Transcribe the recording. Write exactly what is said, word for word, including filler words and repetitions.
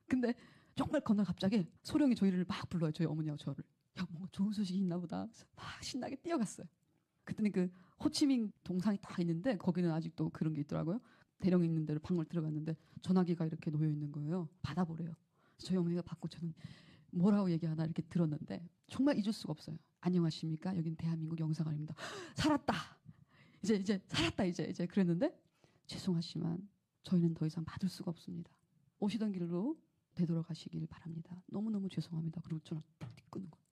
근데 정말 건너 갑자기 소령이 저희를 막 불러요. 저희 어머니하고 저를. 야, 뭔가 좋은 소식이 있나 보다. 그래서 막 신나게 뛰어갔어요. 그랬더니 그 호치민 동상이 딱 있는데 거기는 아직도 그런 게 있더라고요. 대령 있는 데로 방을 들어갔는데 전화기가 이렇게 놓여 있는 거예요. 받아보래요. 저희 어머니가 받고 저는 뭐라고 얘기하나 이렇게 들었는데 정말 잊을 수가 없어요. 안녕하십니까? 여긴 대한민국 영사관입니다. 살았다. 이제 이제 살았다 이제 이제 그랬는데 죄송하지만 저희는 더 이상 받을 수가 없습니다. 오시던 길로 되돌아가시길 바랍니다. 너무너무 죄송합니다. 그리고 저는 끊는 거예요.